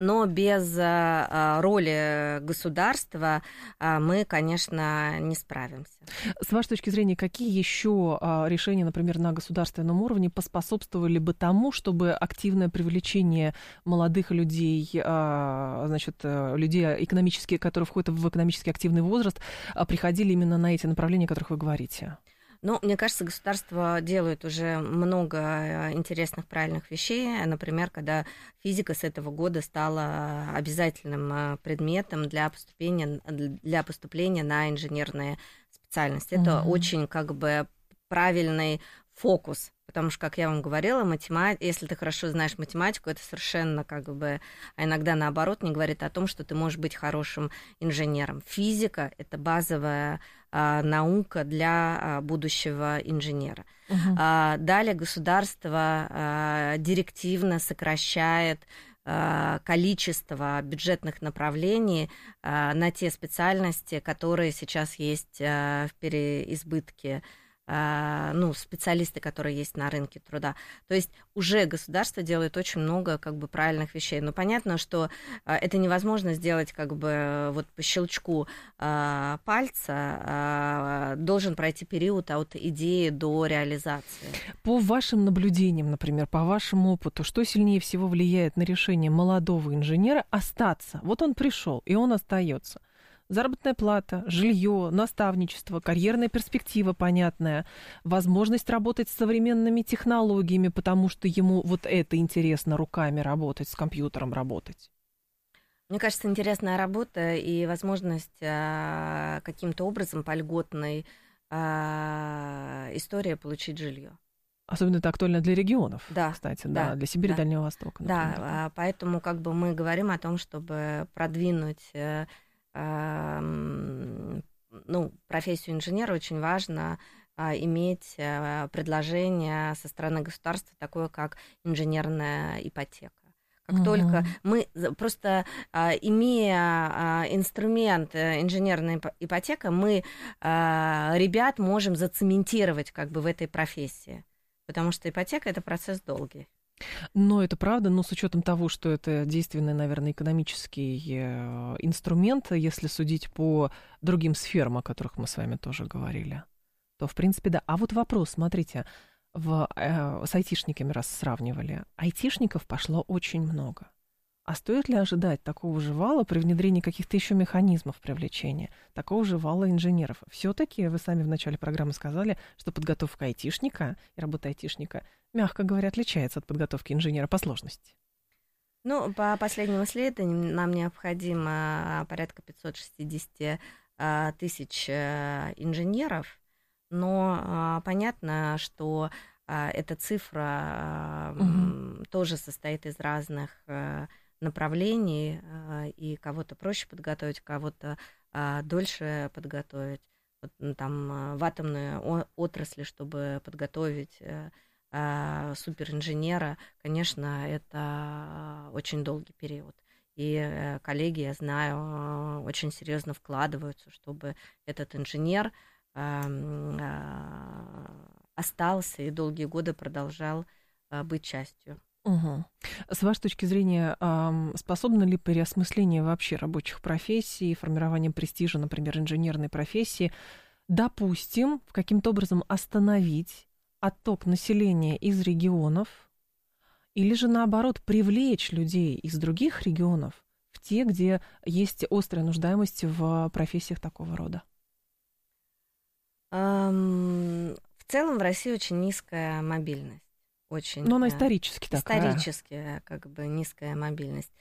но без роли государства мы, конечно, не справимся. С вашей точки зрения, какие еще решения, например, на государственном уровне поспособствовали бы тому, чтобы активное привлечение молодых людей, значит, людей экономически, которые входят в экономически активный возраст, приходили именно на эти направления, о которых вы говорите? Ну, мне кажется, государство делает уже много интересных, правильных вещей. Например, когда физика с этого года стала обязательным предметом для поступления на инженерные специальности. Это очень как бы правильный фокус. Потому что, как я вам говорила, если ты хорошо знаешь математику, это совершенно как бы, а иногда наоборот, не говорит о том, что ты можешь быть хорошим инженером. Физика – это базовая наука для будущего инженера. Далее государство директивно сокращает количество бюджетных направлений на те специальности, которые сейчас есть в переизбытке, специалисты, которые есть на рынке труда. То есть уже государство делает очень много как бы правильных вещей. Но понятно, что это невозможно сделать как бы вот по щелчку пальца. Должен пройти период от идеи до реализации. По вашим наблюдениям, например, по вашему опыту, что сильнее всего влияет на решение молодого инженера остаться? Вот он пришел, и он остается. Заработная плата, жилье, наставничество, карьерная перспектива понятная, возможность работать с современными технологиями, потому что ему вот это интересно, руками работать, с компьютером работать. Мне кажется, интересная работа и возможность каким-то образом по льготной истории получить жилье. Особенно это актуально для регионов, да, кстати, да, для Сибири, Дальнего Востока. Например. Да, поэтому как бы мы говорим о том, чтобы продвинуть профессию инженера, очень важно иметь предложение со стороны государства такое, как инженерная ипотека. Как только мы просто, имея инструмент инженерная ипотека, мы ребят можем зацементировать как бы в этой профессии, потому что ипотека – это процесс долгий. Но это правда, но с учетом того, что это действенный, наверное, экономический инструмент, если судить по другим сферам, о которых мы с вами тоже говорили, то, в принципе, да. А вот вопрос, смотрите, с айтишниками раз сравнивали, айтишников пошло очень много. А стоит ли ожидать такого же вала при внедрении каких-то еще механизмов привлечения, такого же вала инженеров? Все-таки вы сами в начале программы сказали, что подготовка айтишника и работа айтишника, мягко говоря, отличается от подготовки инженера по сложности. Ну, по последним исследованиям нам необходимо порядка 560 тысяч инженеров, но понятно, что эта цифра тоже состоит из разных направлений, и кого-то проще подготовить, кого-то дольше подготовить. Вот, там в атомной отрасли, чтобы подготовить суперинженера, конечно, это очень долгий период. И коллеги, я знаю, очень серьезно вкладываются, чтобы этот инженер остался и долгие годы продолжал быть частью. Угу. С вашей точки зрения, способно ли переосмысление вообще рабочих профессий, формирование престижа, например, инженерной профессии, допустим, каким-то образом остановить отток населения из регионов, или же, наоборот, привлечь людей из других регионов в те, где есть острая нуждаемость в профессиях такого рода? В целом в России очень низкая мобильность. Очень, но она исторически такая. Исторически, как бы, низкая мобильность.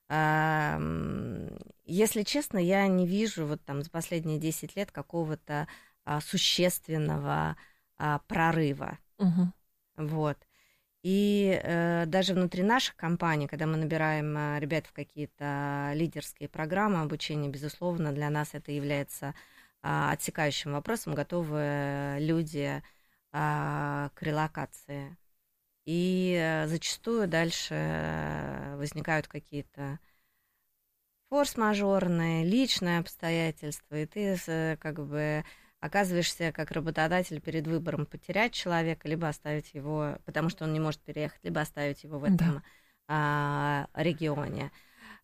Если честно, я не вижу вот там за последние 10 лет какого-то существенного прорыва. Угу. Вот. И даже внутри наших компаний, когда мы набираем ребят в какие-то лидерские программы обучения, безусловно, для нас это является отсекающим вопросом, готовы люди к релокации. И зачастую дальше возникают какие-то форс-мажорные, личные обстоятельства, и ты как бы оказываешься как работодатель перед выбором потерять человека, либо оставить его, потому что он не может переехать, либо оставить его в этом регионе.